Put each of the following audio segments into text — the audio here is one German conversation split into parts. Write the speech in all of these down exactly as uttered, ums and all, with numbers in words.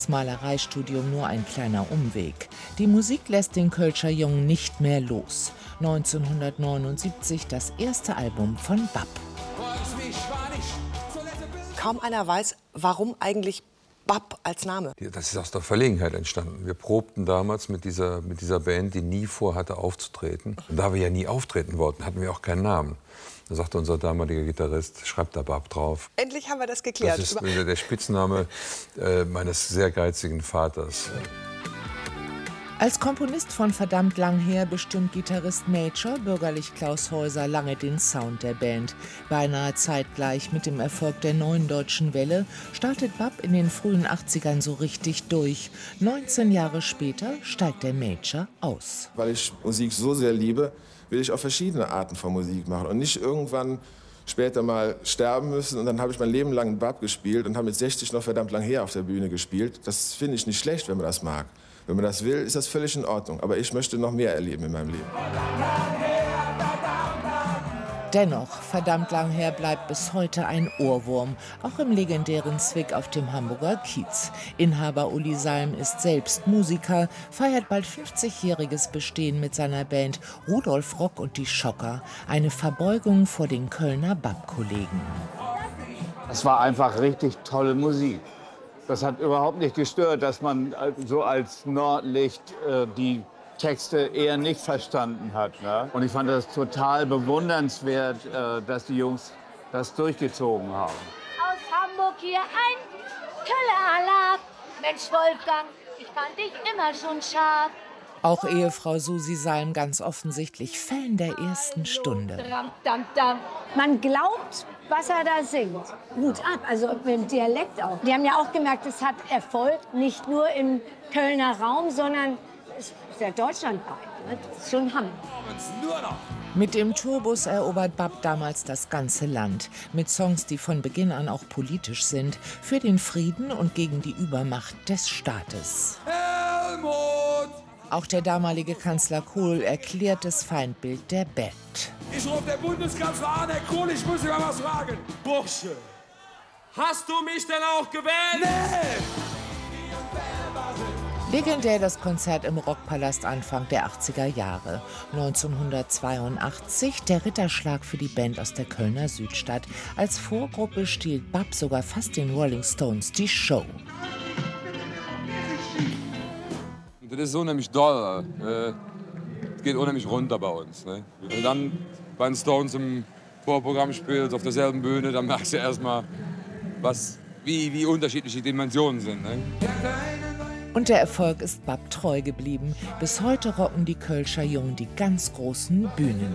Malereistudium nur ein kleiner Umweg. Die Musik lässt den Kölscher Jungen nicht mehr los. neunzehnhundertneunundsiebzig das erste Album von Bab. Kaum einer weiß, warum eigentlich Bab als Name. Das ist aus der Verlegenheit entstanden. Wir probten damals mit dieser, mit dieser Band, die nie vorhatte aufzutreten. Und da wir ja nie auftreten wollten, hatten wir auch keinen Namen. Da sagte unser damaliger Gitarrist, schreibt da Bab drauf. Endlich haben wir das geklärt. Das ist der Spitzname äh, meines sehr geizigen Vaters. Als Komponist von verdammt lang her bestimmt Gitarrist Major, bürgerlich Klaus Häuser, lange den Sound der Band. Beinahe zeitgleich mit dem Erfolg der Neuen Deutschen Welle startet Bab in den frühen achtzigern so richtig durch. neunzehn Jahre später steigt der Major aus. Weil ich Musik so sehr liebe, will ich auch verschiedene Arten von Musik machen und nicht irgendwann später mal sterben müssen. Und dann habe ich mein Leben lang Bab gespielt und habe mit sechzig noch verdammt lang her auf der Bühne gespielt. Das finde ich nicht schlecht, wenn man das mag. Wenn man das will, ist das völlig in Ordnung. Aber ich möchte noch mehr erleben in meinem Leben. Dennoch, verdammt lang her bleibt bis heute ein Ohrwurm, auch im legendären Zwick auf dem Hamburger Kiez. Inhaber Uli Salm ist selbst Musiker, feiert bald fünfzigjähriges Bestehen mit seiner Band Rudolf Rock und die Schocker. Eine Verbeugung vor den Kölner Bab-Kollegen. Es war einfach richtig tolle Musik. Das hat überhaupt nicht gestört, dass man so als Nordlicht äh, die Texte eher nicht verstanden hat. Ne? Und ich fand das total bewundernswert, äh, dass die Jungs das durchgezogen haben. Aus Hamburg hier ein toller Alarv. Mensch Wolfgang, ich fand dich immer schon scharf. Auch Ehefrau Susi Salm ganz offensichtlich Fan der ersten Stunde. Man glaubt, was er da singt. Hut ab, also mit dem Dialekt auch. Die haben ja auch gemerkt, es hat Erfolg, nicht nur im Kölner Raum, sondern es ist ja deutschlandweit. Ne? Das ist schon Hammer. Mit dem Tourbus erobert Bab damals das ganze Land. Mit Songs, die von Beginn an auch politisch sind. Für den Frieden und gegen die Übermacht des Staates. Helmut! Auch der damalige Kanzler Kohl erklärt das Feindbild der Band. Ich rufe den Bundeskanzler an, Herr Kohl, ich muss Sie mal was fragen. Bursche, hast du mich denn auch gewählt? Nee! Legendär das Konzert im Rockpalast Anfang der achtziger Jahre. neunzehnhundertzweiundachtzig der Ritterschlag für die Band aus der Kölner Südstadt. Als Vorgruppe stiehlt Bab sogar fast den Rolling Stones die Show. Das ist unheimlich doll. Es geht unheimlich runter bei uns. Ne? Und dann bei den Stones im Vorprogramm spielst, auf derselben Bühne, dann merkst du erstmal, was, wie, wie unterschiedlich die Dimensionen sind. Ne? Und der Erfolg ist Bab treu geblieben. Bis heute rocken die Kölscher Jungen die ganz großen Bühnen.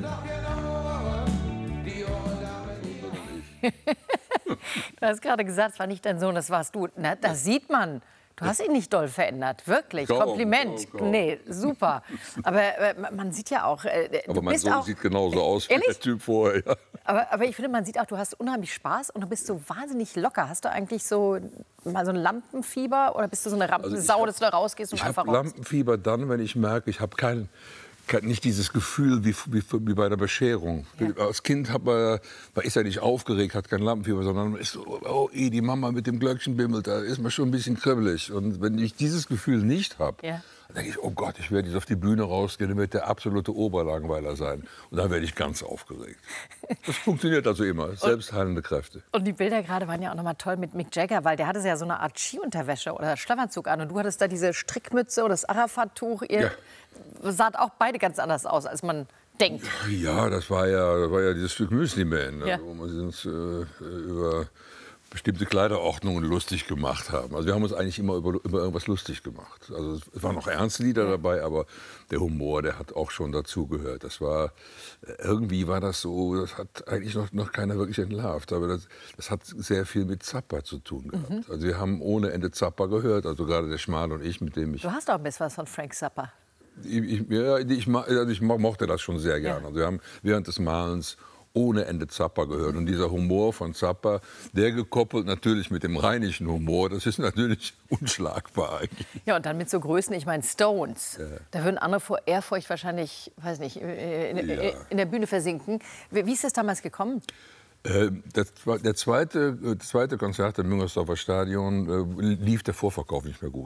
Du hast gerade gesagt, es war nicht dein Sohn, das warst du. Na, das sieht man. Du hast ihn nicht doll verändert, wirklich. Kaum, Kompliment. Kaum, kaum. Nee, super. Aber äh, man sieht ja auch. Äh, aber mein bist Sohn auch, sieht genauso aus ehrlich? wie der Typ vorher. Ja. Aber, aber ich finde, man sieht auch, du hast unheimlich Spaß und du bist so wahnsinnig locker. Hast du eigentlich so mal so ein Lampenfieber oder bist du so eine Rampensau, also dass du da rausgehst und ich einfach raus? Ich habe Lampenfieber dann, wenn ich merke, ich habe keinen. Nicht dieses Gefühl wie, wie, wie bei der Bescherung. Ja. Als Kind hat man, man ist ja nicht aufgeregt, hat kein Lampenfieber, sondern man ist so, oh, die Mama mit dem Glöckchen bimmelt, da ist man schon ein bisschen kribbelig. Und wenn ich dieses Gefühl nicht habe, ja. dann denke ich, oh Gott, ich werde jetzt auf die Bühne rausgehen, dann wird der absolute Oberlangweiler sein. Und dann werde ich ganz aufgeregt. Das funktioniert also immer, selbstheilende Kräfte. Und die Bilder gerade waren ja auch noch mal toll mit Mick Jagger, weil der hatte ja so eine Art Skiunterwäsche oder Schlafanzug an. Und du hattest da diese Strickmütze oder das Arafat-Tuch. Ihr ja. saht auch beide ganz anders aus, als man denkt. Ja, das war ja, das war ja dieses Stück Müsli-Man, ne, ja. wo wir uns äh, über bestimmte Kleiderordnungen lustig gemacht haben. Also wir haben uns eigentlich immer über, über irgendwas lustig gemacht. Also es waren auch ernste Lieder dabei, aber der Humor, der hat auch schon dazugehört. Das war, irgendwie war das so, das hat eigentlich noch, noch keiner wirklich entlarvt. Aber das, das hat sehr viel mit Zappa zu tun gehabt. Mhm. Also wir haben ohne Ende Zappa gehört, also gerade der Schmal und ich, mit dem ich... Du hast auch ein bisschen was von Frank Zappa. Ich, ich, ja, ich, also ich mochte das schon sehr gerne. Ja. Also wir haben während des Malens ohne Ende Zappa gehört. Und dieser Humor von Zappa, der gekoppelt natürlich mit dem rheinischen Humor, das ist natürlich unschlagbar eigentlich. Ja, und dann mit so Größen, ich meine Stones, ja. da würden andere vor Ehrfurcht wahrscheinlich, weiß nicht, in, in, ja. in der Bühne versinken. Wie ist das damals gekommen? Äh, das, der zweite, das zweite Konzert im Müngersdorfer Stadion äh, lief der Vorverkauf nicht mehr gut.